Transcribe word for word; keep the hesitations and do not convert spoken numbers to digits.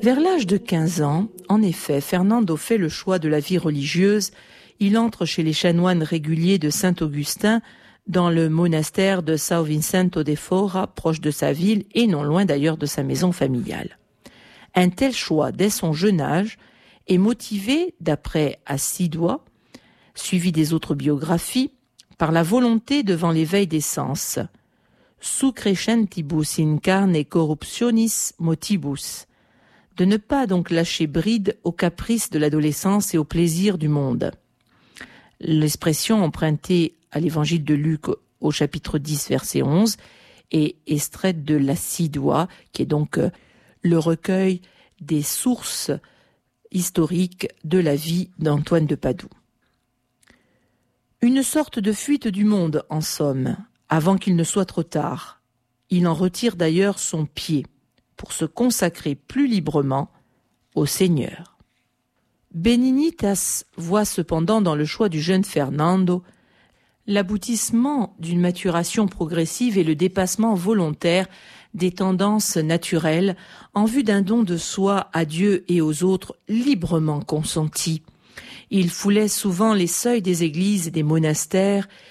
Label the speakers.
Speaker 1: Vers l'âge de quinze ans, en effet, Fernando fait le choix de la vie religieuse. Il entre chez les chanoines réguliers de Saint-Augustin, dans le monastère de São Vicente de Fora, proche de sa ville et non loin d'ailleurs de sa maison familiale. Un tel choix, dès son jeune âge, est motivé, d'après Assidua, suivi des autres biographies, par la volonté devant l'éveil des sens. Su crescentibus in carne corruptionis motibus, de ne pas donc lâcher bride aux caprices de l'adolescence et aux plaisirs du monde. L'expression empruntée à l'évangile de Luc au chapitre dix, verset onze, est extraite de l'Assidua, qui est donc le recueil des sources historiques de la vie d'Antoine de Padoue. Une sorte de fuite du monde, en somme, avant qu'il ne soit trop tard. Il en retire d'ailleurs son pied pour se consacrer plus librement au Seigneur. Benignitas voit cependant dans le choix du jeune Fernando l'aboutissement d'une maturation progressive et le dépassement volontaire des tendances naturelles en vue d'un don de soi à Dieu et aux autres librement consenti. Il foulait souvent les seuils des églises et des monastères